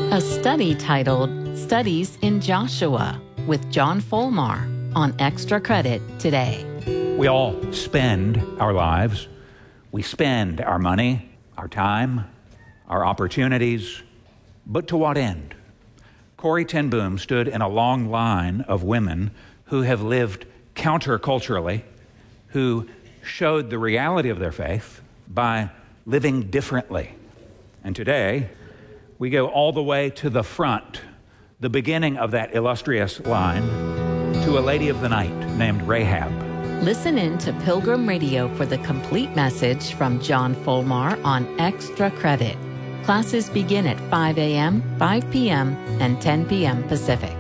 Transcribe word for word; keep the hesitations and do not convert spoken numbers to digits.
A study titled Studies in Joshua with John Folmar on Extra Credit today. We all spend our lives. We spend our money, our time, our opportunities. But to what end? Corrie ten Boom stood in a long line of women who have lived counterculturally, who showed the reality of their faith by living differently. And today, we go all the way to the front, the beginning of that illustrious line, to a lady of the night named Rahab. Listen in to Pilgrim Radio for the complete message from John Folmar on Extra Credit. Classes begin at five a.m., five p.m., and ten p.m. Pacific.